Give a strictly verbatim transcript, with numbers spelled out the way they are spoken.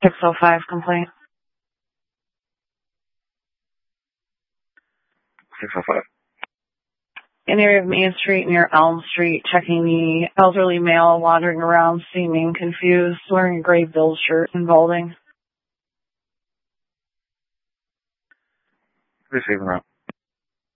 six oh five complaint. six oh five. In the area of Main Street near Elm Street, checking the elderly male wandering around, seeming confused, wearing a gray Bills shirt and balding. Receiving route.